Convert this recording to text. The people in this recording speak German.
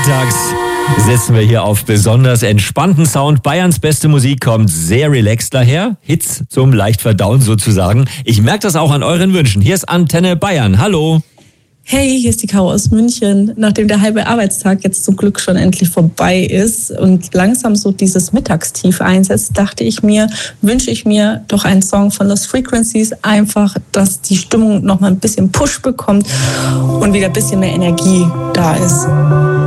Freitags setzen wir hier auf besonders entspannten Sound. Bayerns beste Musik kommt sehr relaxed daher. Hits zum leicht verdauen sozusagen. Ich merke das auch an euren Wünschen. Hier ist Antenne Bayern. Hallo. Hey, hier ist die Caro aus München. Nachdem der halbe Arbeitstag jetzt zum Glück schon endlich vorbei ist und langsam so dieses Mittagstief einsetzt, wünsche ich mir doch einen Song von Lost Frequencies. Einfach, dass die Stimmung noch mal ein bisschen Push bekommt und wieder ein bisschen mehr Energie da ist.